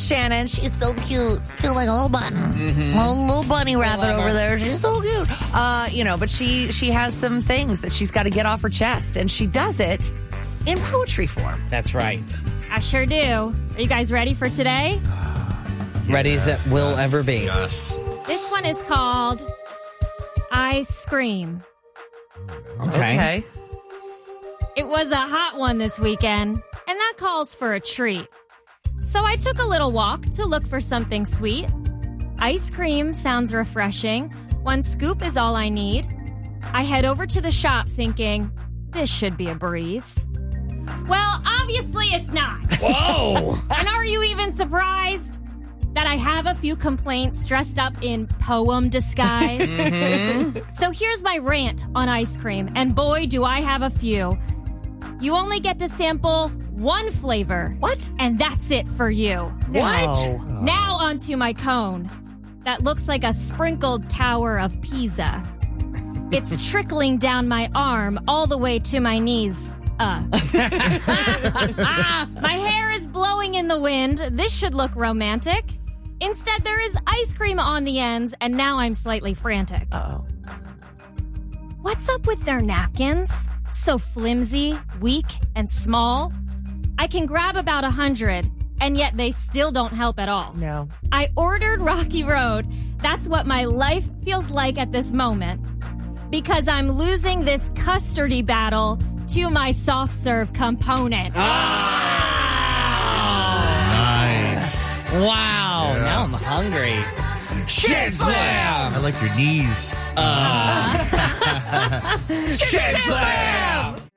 Shannon. She's so cute. Feel like a little button. A little bunny rabbit over there. She's so cute. But she has some things that she's got to get off her chest, and she does it in poetry form. That's right. I sure do. Are you guys ready for today? Ready as it will ever be. Yes. This one is called I Scream. Okay. It was a hot one this weekend, and that calls for a treat. So I took a little walk to look for something sweet. Ice cream sounds refreshing. 1 scoop is all I need. I head over to the shop thinking, this should be a breeze. Well, obviously it's not. Whoa! And are you even surprised that I have a few complaints dressed up in poem disguise? So here's my rant on ice cream, and boy, do I have a few. You only get to sample 1 flavor. What? And that's it for you. What? Now onto my cone. That looks like a sprinkled tower of Pisa. It's trickling down my arm all the way to my knees. My hair is blowing in the wind. This should look romantic. Instead, there is ice cream on the ends, and now I'm slightly frantic. Uh-oh. What's up with their napkins? So flimsy, weak, and small. I can grab about 100, and yet they still don't help at all. No. I ordered Rocky Road. That's what my life feels like at this moment. Because I'm losing this custardy battle to my soft serve component. Nice. Wow. Yeah. Now I'm hungry. Shit slam! I like your knees. Shit slam!